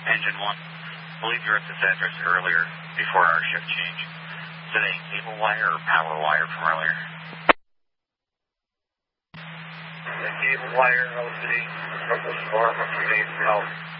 Engine 1. I believe you were at this address earlier before our shift change. Is it a cable wire or power wire from earlier? The cable wire, LCD, purple storm, 3 days ago.